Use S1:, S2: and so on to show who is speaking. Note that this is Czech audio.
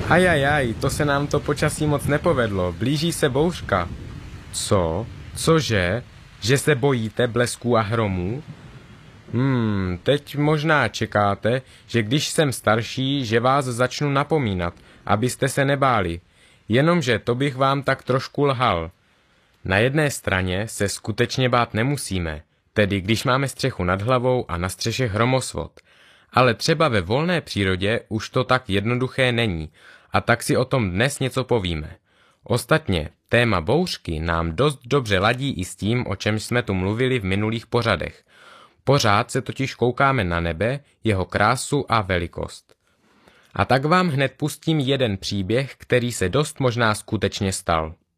S1: Ajajaj, to se nám to počasí moc nepovedlo, blíží se bouřka. Co? Cože? Že se bojíte blesků a hromů? Teď možná čekáte, že když jsem starší, že vás začnu napomínat, abyste se nebáli. Jenomže to bych vám tak trošku lhal. Na jedné straně se skutečně bát nemusíme, tedy když máme střechu nad hlavou a na střeše hromosvod. Ale třeba ve volné přírodě už to tak jednoduché není, a tak si o tom dnes něco povíme. Ostatně, téma bouřky nám dost dobře ladí i s tím, o čem jsme tu mluvili v minulých pořadech. Pořád se totiž koukáme na nebe, jeho krásu a velikost. A tak vám hned pustím jeden příběh, který se dost možná skutečně stal.